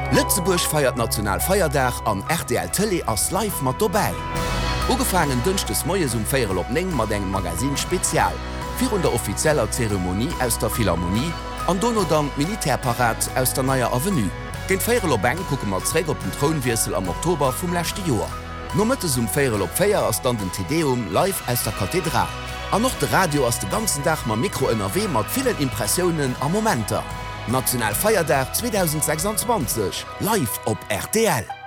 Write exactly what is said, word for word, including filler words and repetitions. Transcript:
Lützeburg feiert Nationalfeierdach am R T L Tele as live mat dabei. Ugefangen dünchtes Moies um Féier op Neng mat eng Magasin spezial, vir der offizieller Zeremonie aus der Philharmonie, an Donodam Militärparat aus der Neuer Avenue. Den Féier op Bank kucken mat Träger op den Thronwirsel am Oktober vum lächte Joer. No mëttes um Féier op Féier ass dann den Tedeum live aus der Kathedral. An noch de Radio ass de ganzen Dach ma Mikro N R W mat vielen Impressionen a Momenter. Nationalfeierdach zwanzig sechsundzwanzig live op R T L.